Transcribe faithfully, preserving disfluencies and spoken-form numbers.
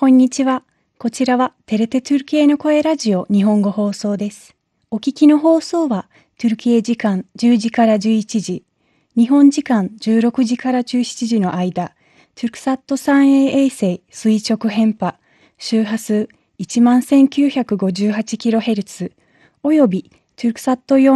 こんにちは。こちらはテレテトゥルキエの声ラジオ日本語放送です。お聞きの放送はトゥルキエ時間じゅうじからじゅういちじ、日本時間じゅうろくじからじゅうしちじの間、トゥルクサット スリーエー 衛星垂直変波、周波数 いちまんせんきゅうひゃくごじゅうはちキロヘルツ およびトゥルクサットよん